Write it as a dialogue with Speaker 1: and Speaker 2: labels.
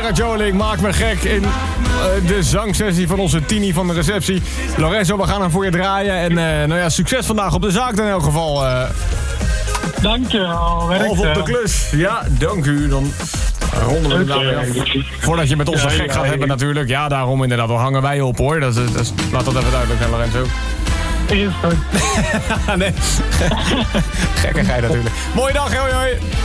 Speaker 1: Gerard Joling maakt me gek in de zangsessie van onze Tini van de receptie. Lorenzo, we gaan hem voor je draaien. En succes vandaag op de zaak in elk geval.
Speaker 2: Dankjewel, werkt.
Speaker 1: Of op de klus. Ja, dank u. Dan ronden we inderdaad weer af. Voordat je met ons een gek gaat hebben natuurlijk. Ja, daarom inderdaad. Dan hangen wij op hoor. Laat dat even duidelijk zijn, Lorenzo.
Speaker 2: Is goed.
Speaker 1: Nee. Gekkigheid natuurlijk. Mooie dag, hoi hoi.